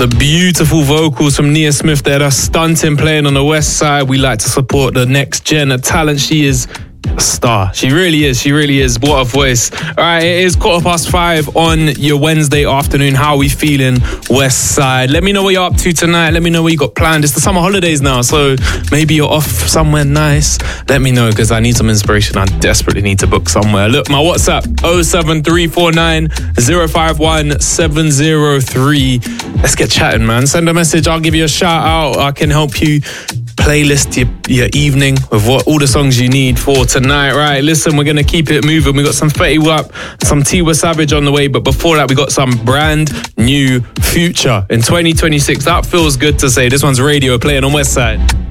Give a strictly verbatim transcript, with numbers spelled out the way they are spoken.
the beautiful vocals from Nia Smith there. That's stunting, playing on the west side. We like to support the next gen of talent. She is a star. She really is. She really is. What a voice. All right, it is quarter past five on your Wednesday afternoon. How are we feeling, West Side? Let me know what you're up to tonight. Let me know what you got planned. It's the summer holidays now, so maybe you're off somewhere nice. Let me know, because I need some inspiration. I desperately need to book somewhere. Look, my WhatsApp, oh seven three four nine, oh five one seven oh three. Let's get chatting, man. Send a message. I'll give you a shout out. I can help you playlist your, your evening with what all the songs you need for tonight. Right, listen, we're going to keep it moving. We got some Fetty Wap, some Tiwa Savage on the way, but before that we got some brand new Future in twenty twenty-six. That feels good to say. This one's Radio, playing on West Side.